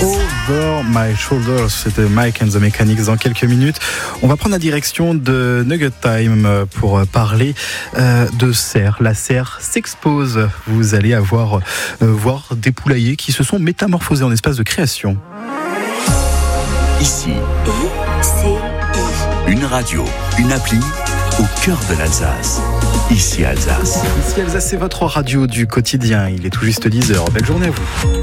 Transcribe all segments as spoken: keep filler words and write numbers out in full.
Over My Shoulders, c'était Mike and the Mechanics. Dans quelques minutes, on va prendre la direction de Nugget Time pour parler euh, de cerfs. La cerf s'expose. Vous allez avoir euh, voir des poulaillers qui se sont métamorphosés en espace de création. Ici, I C I. Une radio, une appli au cœur de l'Alsace. Ici Alsace. Ici Alsace, c'est votre radio du quotidien. Il est tout juste dix heures. Belle journée à vous.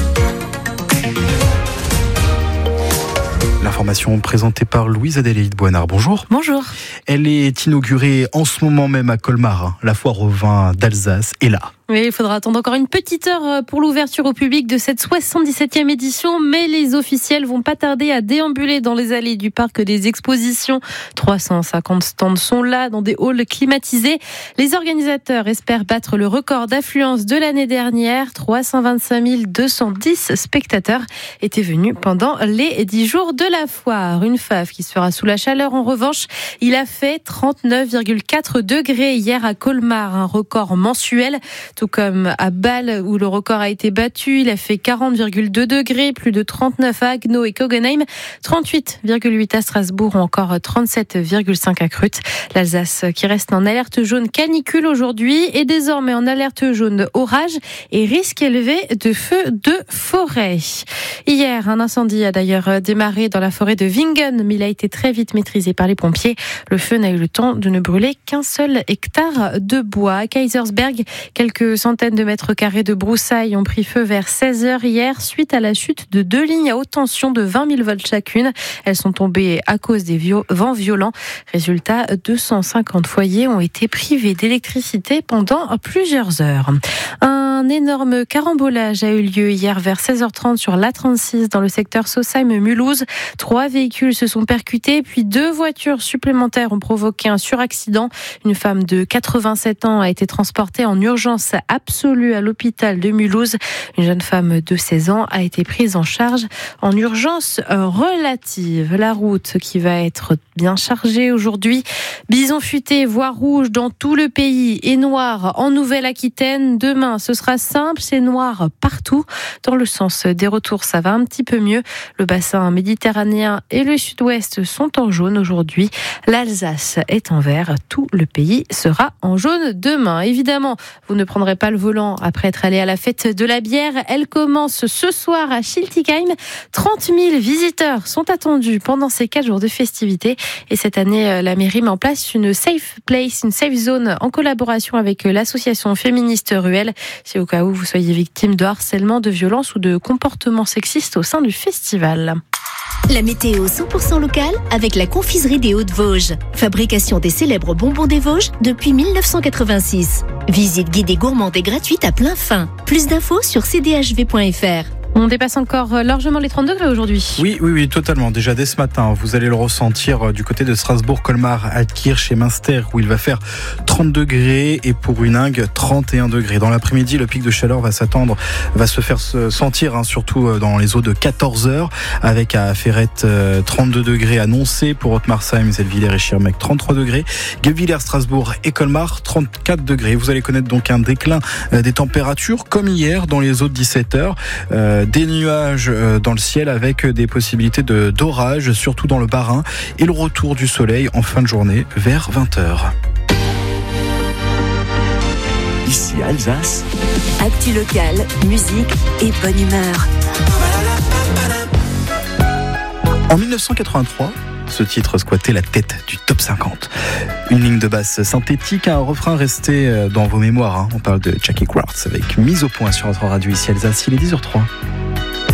L'information présentée par Louise-Adélaïde Boinard. Bonjour. Bonjour. Elle est inaugurée en ce moment même à Colmar. La foire au vin d'Alsace est là. Oui, il faudra attendre encore une petite heure pour l'ouverture au public de cette soixante-dix-septième édition, mais les officiels vont pas tarder à déambuler dans les allées du parc des expositions. trois cent cinquante stands sont là, dans des halls climatisés. Les organisateurs espèrent battre le record d'affluence de l'année dernière. trois cent vingt-cinq mille deux cent dix spectateurs étaient venus pendant les dix jours de la foire. Une fave qui se fera sous la chaleur. En revanche, il a fait trente-neuf virgule quatre degrés hier à Colmar, un record mensuel. Tout comme à Bâle où le record a été battu, il a fait quarante virgule deux degrés, plus de trente-neuf à Haguenau et Kogenheim, trente-huit virgule huit à Strasbourg ou encore trente-sept virgule cinq à Krut. L'Alsace qui reste en alerte jaune canicule aujourd'hui est désormais en alerte jaune orage et risque élevé de feux de forêt. Hier, un incendie a d'ailleurs démarré dans la forêt de Wingen, mais il a été très vite maîtrisé par les pompiers. Le feu n'a eu le temps de ne brûler qu'un seul hectare de bois. À Kaisersberg, quelques centaines de mètres carrés de broussailles ont pris feu vers seize heures hier suite à la chute de deux lignes à haute tension de vingt mille volts chacune. Elles sont tombées à cause des vio- vents violents. Résultat, deux cent cinquante foyers ont été privés d'électricité pendant plusieurs heures. Un énorme carambolage a eu lieu hier vers seize heures trente sur l'A trente-six dans le secteur Sausheim-Mulhouse. Trois véhicules se sont percutés, puis deux voitures supplémentaires ont provoqué un suraccident. Une femme de quatre-vingt-sept ans a été transportée en urgence absolue à l'hôpital de Mulhouse. Une jeune femme de seize ans a été prise en charge en urgence relative. La route qui va être bien chargée aujourd'hui. Bison futé, voie rouge dans tout le pays et noir en Nouvelle-Aquitaine. Demain, ce sera simple, c'est noir partout. Dans le sens des retours, ça va un petit peu mieux. Le bassin méditerranéen et le sud-ouest sont en jaune aujourd'hui. L'Alsace est en vert. Tout le pays sera en jaune demain. Évidemment, vous ne prendrez pas le volant après être allé à la fête de la bière. Elle commence ce soir à Schiltigheim. trente mille visiteurs sont attendus pendant ces quatre jours de festivités. Et cette année, la mairie met en place une safe place, une safe zone en collaboration avec l'association féministe Ruelle. C'est au cas où vous soyez victime de harcèlement, de violence ou de comportements sexistes au sein du festival. La météo cent pour cent locale avec la confiserie des Hauts-de-Vosges. Fabrication des célèbres bonbons des Vosges depuis mille neuf cent quatre-vingt-six. Visite guidée gourmande et gratuite à plein fin. Plus d'infos sur c d h v point f r. On dépasse encore largement les trente degrés aujourd'hui. Oui, oui, oui, totalement. Déjà dès ce matin, vous allez le ressentir du côté de Strasbourg, Colmar, Altkirch et Münster où il va faire trente degrés et pour Huningue, trente et un degrés. Dans l'après-midi, le pic de chaleur va s'attendre, va se faire sentir, hein, surtout dans les eaux de quatorze heures avec à Ferrette trente-deux degrés annoncés pour Haute-Marsheim, Zellwiller et Schirmeck trente-trois degrés, Guebwiller, Strasbourg et Colmar trente-quatre degrés. Vous allez connaître donc un déclin des températures comme hier dans les eaux de dix-sept heures. Euh, Des nuages dans le ciel avec des possibilités de, d'orage, surtout dans le Bas-Rhin, et le retour du soleil en fin de journée vers vingt heures. Ici Alsace. Actu locale, musique et bonne humeur. En dix-neuf cent quatre-vingt-trois, ce titre squattait la tête du top cinquante. Une ligne de basse synthétique, un refrain resté dans vos mémoires. Hein. On parle de Jackie Quartz avec Mise au point sur notre radio ici Alsace. Il est dix heures zéro trois.